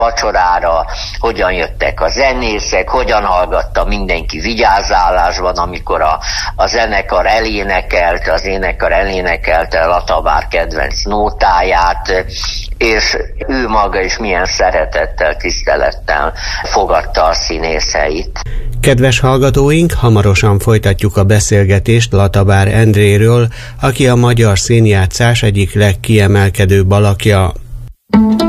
vacsorára, hogyan jöttek a zenészek, hogyan hallgatta mindenki vigyázálásban, amikor a zenekar elénekelte, az énekar elénekelte Latabár kedvenc nótáját, és ő maga is milyen szeretettel, tisztelettel fogadta a színészeit. Kedves hallgatóink, hamarosan folytatjuk a beszélgetést Latabár Endréről, aki a magyar színjátszás egyik legkiemelkedőbb alakja.